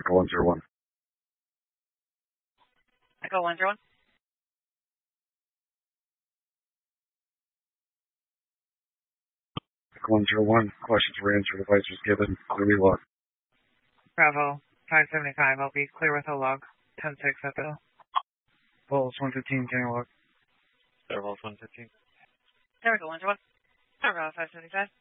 Echo 101. Echo 101. Echo 101. Questions were answered. Advice was given. Clearly log. Bravo 575. I'll be clear with a log. 10-6 at the. Pulse 115. Can you log? Airwolf 115. There we go. 101. Bravo 575.